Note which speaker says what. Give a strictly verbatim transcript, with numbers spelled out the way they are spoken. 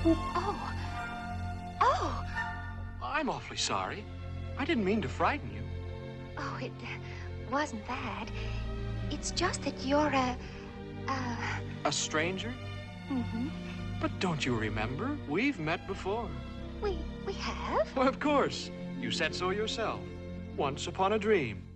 Speaker 1: Oh. Oh.
Speaker 2: I'm awfully sorry. I didn't mean to frighten you.
Speaker 1: Oh, it uh, wasn't that. It's just that you're a... a...
Speaker 2: A stranger?
Speaker 1: Mm-hmm.
Speaker 2: But don't you remember? We've met before.
Speaker 1: We... we have?
Speaker 2: Well, of course. You said so yourself. Once upon a dream.